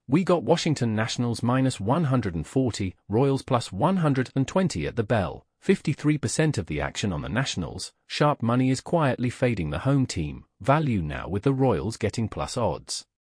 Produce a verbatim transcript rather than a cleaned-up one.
We got Washington Nationals minus one hundred forty, Royals plus one hundred twenty at the bell, fifty-three percent of the action on the Nationals. Sharp money is quietly fading the home team, value now with the Royals getting plus odds.